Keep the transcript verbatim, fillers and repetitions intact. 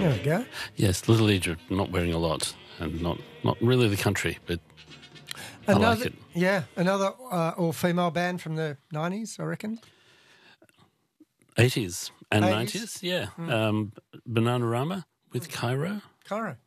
There we go. Yes, Little Egypt, not wearing a lot, and not, not really the country, but Another, I like it. Yeah, another uh, all-female band from the nineties, I reckon. eighties and eighties. nineties, yeah. Mm. Um, Bananarama with Cairo. Cairo.